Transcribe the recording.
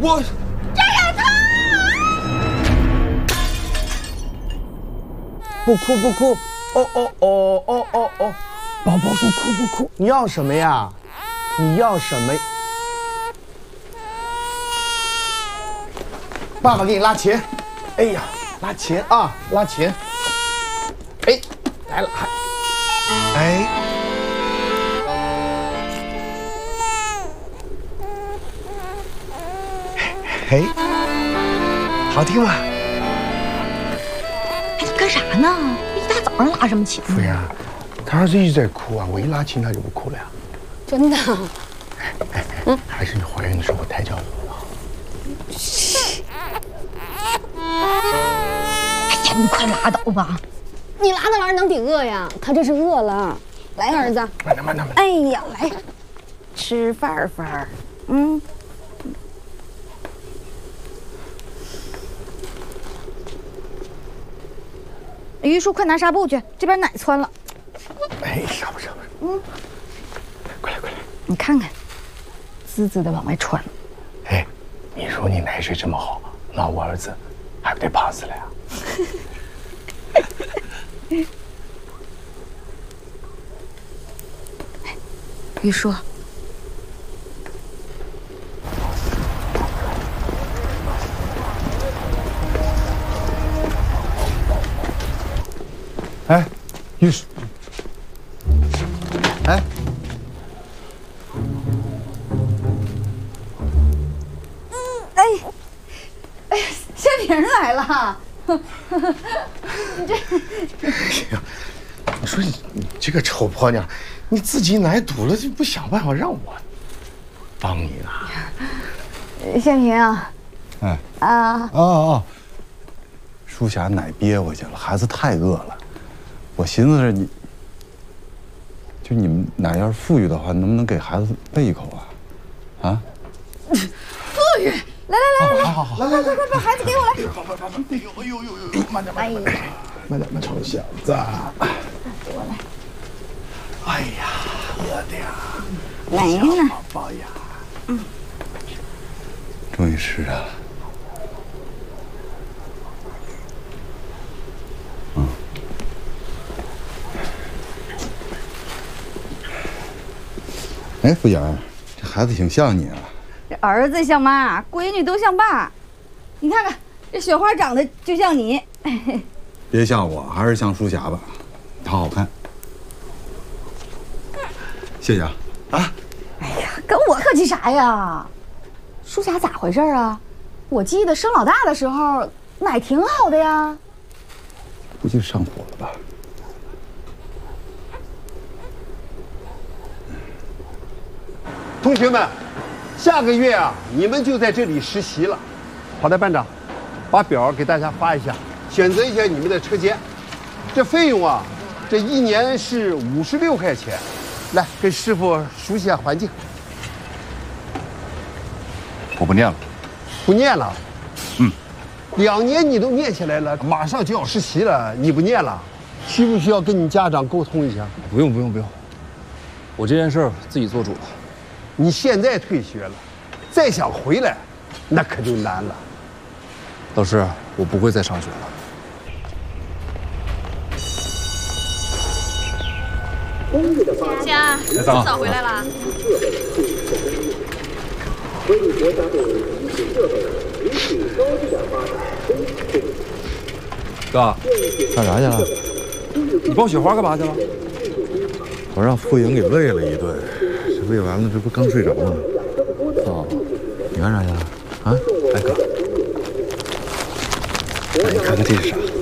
我这有他！ 不哭不哭，哦，宝宝不哭不哭，你要什么呀？你要什么？爸爸给你拉钱。哎呀，拉钱啊，拉钱。哎，来了，哎。 嘿，好听吗？ 哎，你干啥呢？一大早上拉什么琴？ 夫人，他儿子一直在哭啊，我一拉琴他就不哭了呀。 真的？ 还是你怀孕的时候我胎教你了。 哎呀，你快拉倒吧！你拉那玩意儿能抵饿呀？他这是饿了。来，儿子。 慢点。 哎呀，来，吃饭。于叔，快拿纱布去，这边奶窜了。 哎，上吧。过来。 你看看，滋滋的往外传。 哎，你说你奶水这么好，那我儿子还不得怕死了呀？ 于叔， 哎，于叔，哎， 谢平来了。 你说你这个丑婆娘，你自己奶堵了就不想办法让我帮你呢？ 谢平啊， 哎啊， 哦，舒霞奶憋回去了，孩子太饿了。我寻思着你们奶要是富裕的话，能不能给孩子喂一口啊？啊？ 富裕，来， 好， 快，把孩子给我来。 哎呦，慢点，臭小子， 给我来。 哎呀，我的呀， 来呢， 宝宝呀， 终于吃啊！哎，福眼，这孩子挺像你啊。 这儿子像妈，闺女都像爸。你看看这雪花长得就像你。 别像我，还是像舒霞吧，她好看。谢谢啊。 啊， 哎呀，跟我客气啥呀？舒霞咋回事啊？我记得生老大的时候奶挺好的呀。 估计上火了吧？ 同学们，下个月啊，你们就在这里实习了。好的，班长，把表给大家发一下，选择一下你们的车间。这费用啊，这一年是56块钱。来，跟师傅熟悉下环境。 我不念了。 不念了？2年你都念下来了，马上就要实习了，你不念了？需不需要跟你家长沟通一下？ 不用，我这件事儿自己做主了。 你现在退学了，再想回来，那可就难了。 老师，我不会再上学了。 家，这么早回来了？ 哥， 干啥去了？ 你抱雪花干嘛去了？ 我让傅莹给喂了一顿，这喂完了，这不刚睡着吗？哦，你干啥去了？啊？ 哎哥， 哎，你看看这是啥？